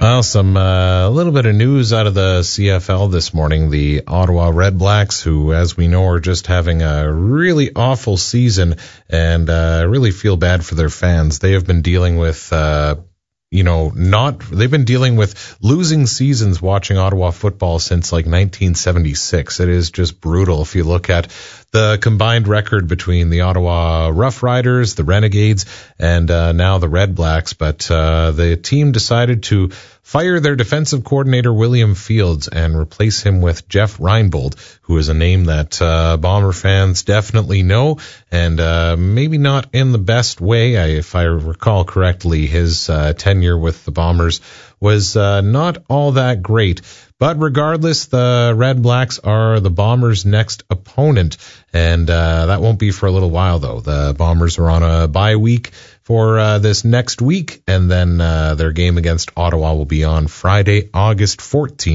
Well, some little bit of news out of the CFL this morning. The Ottawa Red Blacks, who, as we know, are just having a really awful season, and really feel bad for their fans. They have been dealing with they've been dealing with losing seasons watching Ottawa football since like 1976. It is just brutal. If you look at the combined record between the Ottawa Rough Riders, the Renegades, and now the Red Blacks. But the team decided to fire their defensive coordinator, William Fields, and replace him with Jeff Reinbold, who is a name that Bomber fans definitely know, and maybe not in the best way. If I recall correctly, his tenure with the Bombers was not all that great. But regardless, the Red Blacks are the Bombers' next opponent, and that won't be for a little while, though. The Bombers are on a bye week for this next week, and then their game against Ottawa will be on Friday, August 14th.